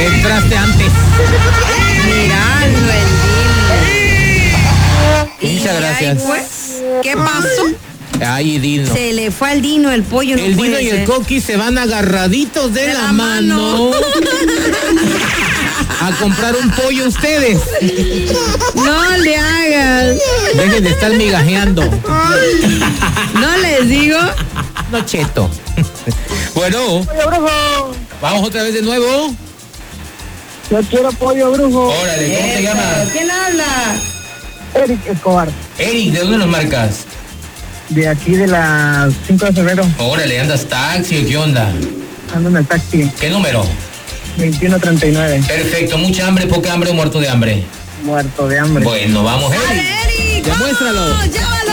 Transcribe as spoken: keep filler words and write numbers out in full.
Entraste antes. Mira, el Muchas gracias. ¿Qué pasó? Ay, Dino. Se le fue al Dino el pollo. El no Dino puede y ser. el Coqui se van agarraditos de, De la, la mano. mano. A comprar un pollo ustedes. No le hagas. Dejen de estar migajeando. No les digo. No, cheto. Bueno, ¡Pollo brujo! vamos otra vez de nuevo. Yo quiero pollo brujo. Órale, ¿cómo te llamas? ¿Quién habla? Eric Escobar, Eric, ¿de dónde nos marcas? de aquí de la cinco de febrero. Órale, ¿andas taxi o qué onda? Ando en el taxi, ¿Qué número? veintiuno treinta y nueve. Perfecto, mucha hambre, poca hambre o muerto de hambre. Muerto de hambre. Bueno, vamos, ¡Dale, Eric. Eric! Demuéstralo. ¡Vamos! ¡Llévalo!